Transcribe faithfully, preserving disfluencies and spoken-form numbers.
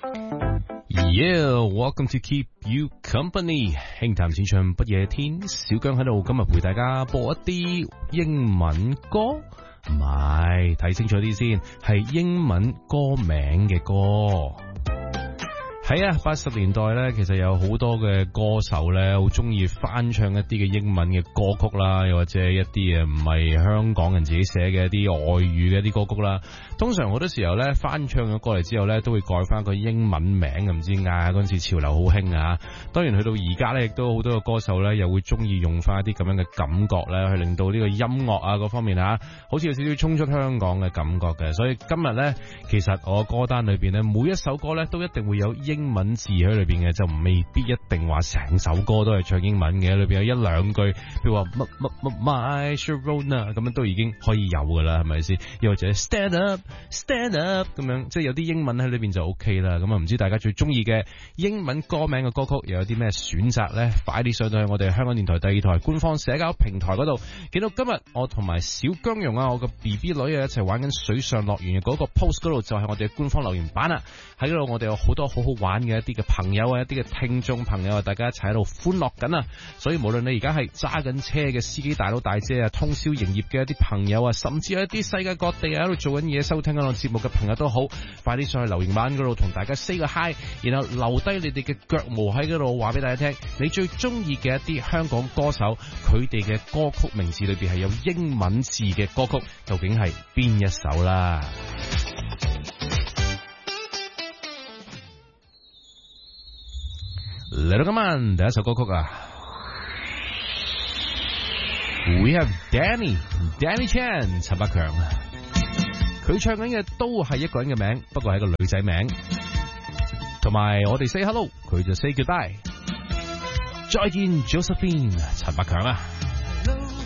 Yeah, welcome to Keep You Company。輕談淺唱不夜天，小姜喺度，今日陪大家播一啲英文歌，唔係，睇清楚啲先，係英文歌名嘅歌。係啊，八十年代咧，其實有好多嘅歌手咧，好中意翻唱一啲嘅英文嘅歌曲啦，又或者一啲誒唔係香港人自己寫嘅一啲外語嘅一啲歌曲啦。通常好多時候咧，翻唱咗過嚟之後咧，都會改翻個英文名，唔知點解嗰陣時潮流好興啊。當然去到而家咧，亦都好多個歌手咧，又會中意用翻一啲咁樣嘅感覺咧，去令到呢個音樂啊嗰方面啊，好似有少少衝出香港嘅感覺嘅。所以今日咧，其實我歌單裏邊咧，每一首歌咧都一定會有英英文字喺裏邊嘅，就未必一定話成首歌都係唱英文嘅，裏邊有一兩句，譬如話乜乜乜 My Sharona 咁樣都已經可以有噶啦，係咪先？又或者 Stand Up Stand Up 咁樣，即係有啲英文喺裏邊就 OK 啦。咁啊，唔知大家最中意嘅英文歌名嘅歌曲又有啲咩選擇呢？快啲上到去我哋香港電台第二台官方社交平台嗰度，見到今日我同埋小姜蓉啊，我個 B B 女啊一齊玩緊水上樂園嘅嗰個 post 嗰度，就係我哋嘅官方留言版啦。喺嗰度我哋有好多好好玩嘅一啲嘅朋友啊，一啲嘅聽眾朋友啊，大家一齊喺度歡樂緊啊！所以無論你而家係揸緊車嘅司機大佬大姐啊，通宵營業嘅一啲朋友啊，甚至係一啲世界各地啊喺度做緊嘢收聽緊我節目嘅朋友都好，快啲上去留言板嗰度同大家 say 個 hi， 然後留低你哋嘅腳毛喺嗰度話俾大家聽，你最中意嘅一啲香港歌手佢哋嘅歌曲名字裏邊係有英文字嘅歌曲，究竟係邊一首啦？嚟到今晚第一首歌曲啊 We have Danny Danny Chan 陳百強，佢唱緊嘅都係一個人嘅名，不過係一個女仔名，同埋我哋 say hello 佢就 say goodbye， 再見 Josephine 陳百強啊。